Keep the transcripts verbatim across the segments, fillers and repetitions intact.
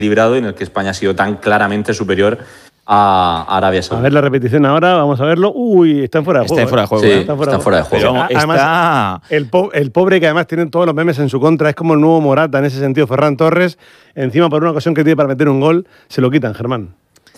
equilibrado y en el que España ha sido tan claramente superior a Arabia Saudí. A ver la repetición ahora, vamos a verlo. Uy, está en fuera de juego. Está en fuera de juego. Sí, ¿eh? está fuera, está fuera de juego. Pero además, está... el, po el pobre que además tienen todos los memes en su contra, es como el nuevo Morata en ese sentido, Ferran Torres, encima por una ocasión que tiene para meter un gol, se lo quitan, Germán.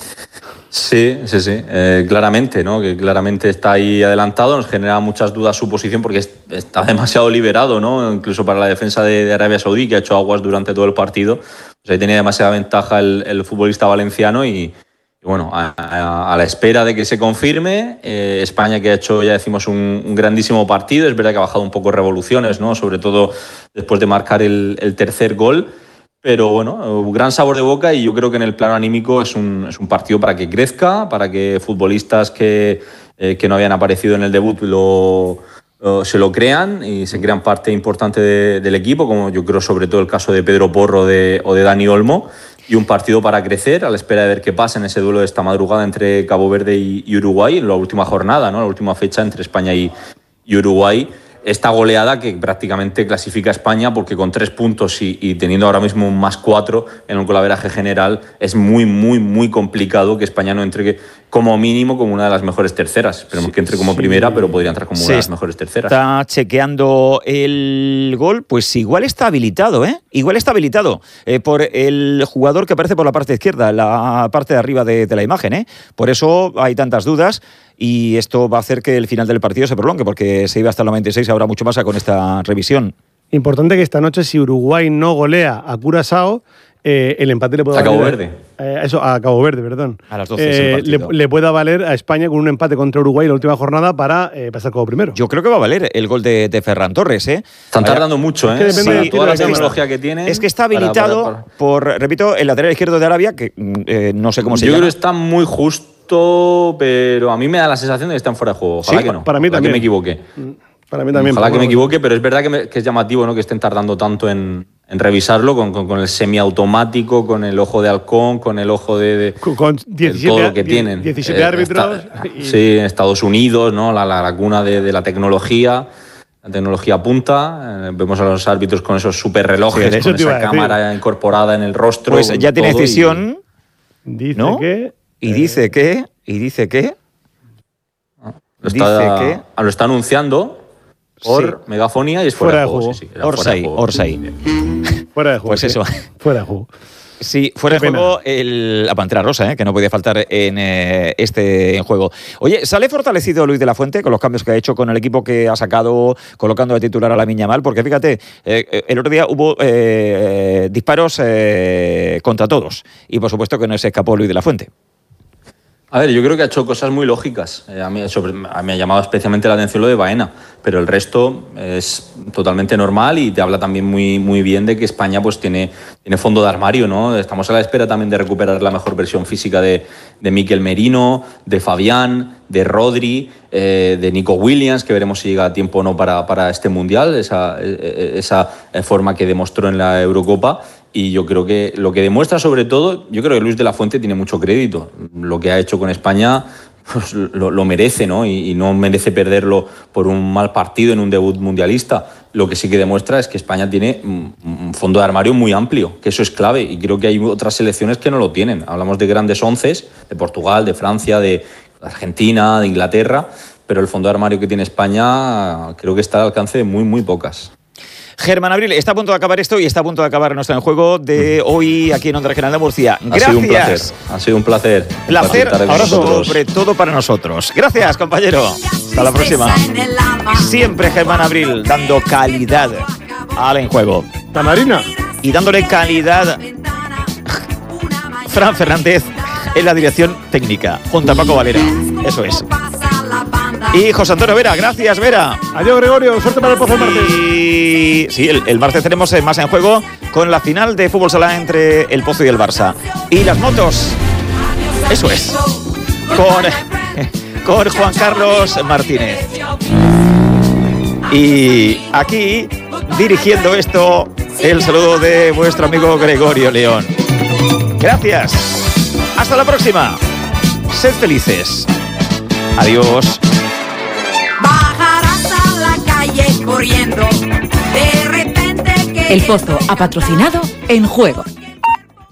Sí, sí, sí, eh, claramente, ¿no? Que claramente está ahí adelantado, nos genera muchas dudas su posición porque es, está demasiado liberado, ¿no? Incluso para la defensa de, de Arabia Saudí, que ha hecho aguas durante todo el partido. Pues ahí tenía demasiada ventaja el, el futbolista valenciano y, y bueno, a, a, a la espera de que se confirme, eh, España que ha hecho, ya decimos, un, un grandísimo partido, es verdad que ha bajado un poco revoluciones, ¿no? Sobre todo después de marcar el, el tercer gol. Pero bueno, un gran sabor de boca y yo creo que en el plano anímico es un, es un partido para que crezca, para que futbolistas que, eh, que no habían aparecido en el debut lo, lo, se lo crean y se crean parte importante de, del equipo, como yo creo sobre todo el caso de Pedro Porro de, o de Dani Olmo, y un partido para crecer a la espera de ver qué pasa en ese duelo de esta madrugada entre Cabo Verde y, y Uruguay, en la última jornada, ¿no? La última fecha entre España y, y Uruguay. Esta goleada que prácticamente clasifica a España porque con tres puntos y, y teniendo ahora mismo un más cuatro en el golaveraje general es muy, muy, muy complicado que España no entre como mínimo como una de las mejores terceras. Esperemos que entre como sí. primera, pero podría entrar como sí, una de las mejores terceras. Está chequeando el gol, pues igual está habilitado, ¿eh? Igual está habilitado eh, por el jugador que aparece por la parte izquierda, la parte de arriba de, de la imagen, ¿eh? Por eso hay tantas dudas. Y esto va a hacer que el final del partido se prolongue, porque se iba hasta el noventa y seis, ahora mucho más con esta revisión. Importante que esta noche, si Uruguay no golea a Curazao, eh, el empate le puede a valer... Cabo Verde. Eh, eso, a Cabo Verde, perdón. A las doce eh, es el partido. Le, le pueda valer a España con un empate contra Uruguay en la última jornada para eh, pasar como primero. Yo creo que va a valer el gol de, de Ferran Torres, ¿eh? Están tardando mucho, ¿eh? Es que sí, toda la tecnología que tienen. Es que está habilitado para, para, para. por, repito, el lateral izquierdo de Arabia, que eh, no sé cómo se Yo llama. Yo creo que está muy justo, pero a mí me da la sensación de que están fuera de juego. Ojalá sí, que no. Para mí Ojalá también. que me equivoque. Para mí también. Ojalá que me equivoque, pero es verdad que, me, que es llamativo, ¿no? Que estén tardando tanto en, en revisarlo con, con, con el semiautomático, con el ojo de halcón, con el ojo de, de con, con diecisiete, todo lo que tienen. diecisiete eh, árbitros. Está, y... Sí, en Estados Unidos, ¿no? La, la, la cuna de, de la tecnología. La tecnología punta, eh, vemos a los árbitros con esos super relojes, sí, con esa cámara incorporada en el rostro. Pues ya tiene decisión, y... dice ¿no? que... Y eh... dice que... Y dice que... Lo está, dice que... lo está anunciando por sí. megafonía y es fuera, fuera de juego. Sí, sí, Orsay, Orsay. Fuera de juego. Pues sí. eso. Fuera de juego. Sí, fuera de juego el, la Pantera Rosa, ¿eh? Que no podía faltar en eh, este en juego. Oye, ¿sale fortalecido Luis de la Fuente con los cambios que ha hecho con el equipo que ha sacado, colocando de titular a Lamine Yamal? Porque fíjate, eh, el otro día hubo eh, disparos eh, contra todos y por supuesto que no se escapó Luis de la Fuente. A ver, yo creo que ha hecho cosas muy lógicas. Eh, a, mí, sobre, a mí me ha llamado especialmente la atención lo de Baena, pero el resto es totalmente normal y te habla también muy, muy bien de que España pues tiene, tiene fondo de armario, ¿no? Estamos a la espera también de recuperar la mejor versión física de, de Mikel Merino, de Fabián, de Rodri, eh, de Nico Williams, que veremos si llega a tiempo o no para, para este Mundial, esa, esa forma que demostró en la Eurocopa. Y yo creo que lo que demuestra sobre todo, yo creo que Luis de la Fuente tiene mucho crédito. Lo que ha hecho con España pues, lo, lo merece, ¿no? Y, y no merece perderlo por un mal partido en un debut mundialista. Lo que sí que demuestra es que España tiene un fondo de armario muy amplio, que eso es clave. Y creo que hay otras selecciones que no lo tienen. Hablamos de grandes onces, de Portugal, de Francia, de Argentina, de Inglaterra, pero el fondo de armario que tiene España creo que está al alcance de muy, muy pocas. Germán Abril, está a punto de acabar esto y está a punto de acabar nuestro en juego de hoy aquí en Onda Regional de Murcia. Gracias. Ha sido un placer. Ha sido un placer. Placer, ahora sobre todo para nosotros. Gracias, compañero. Hasta la próxima. Siempre Germán Abril dando calidad al en juego. Tamarina. Y dándole calidad Fran Fernández en la dirección técnica, junto a Paco Valera. Eso es. Y José Antonio Vera, gracias Vera. Adiós Gregorio, suerte para el Pozo el martes. Y sí, el, el martes tenemos más en juego con la final de fútbol sala entre el Pozo y el Barça. Y las motos, eso es, con, con Juan Carlos Martínez. Y aquí, dirigiendo esto, el saludo de vuestro amigo Gregorio León. Gracias. Hasta la próxima. Sed felices. Adiós. Bajarás a la calle corriendo. De repente que... El Pozo ha patrocinado En Juego.